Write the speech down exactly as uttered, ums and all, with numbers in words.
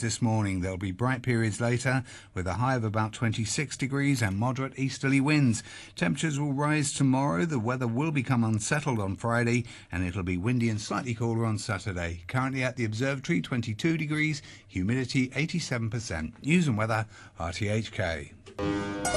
this morning. There'll be bright periods later with a high of about twenty-six degrees and moderate easterly winds. Temperatures will rise tomorrow. The weather will become unsettled on Friday and it'll be windy and slightly cooler on Saturday. Currently at the observatory, twenty-two degrees, humidity eighty-seven percent. News and weather, R T H K.